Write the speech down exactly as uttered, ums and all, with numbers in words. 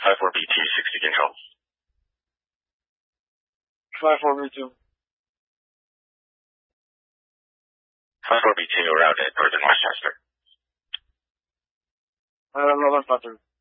five four B two, sixty control. five four B two. five four B two around at Northern Westchester. Uh, Northern Westchester.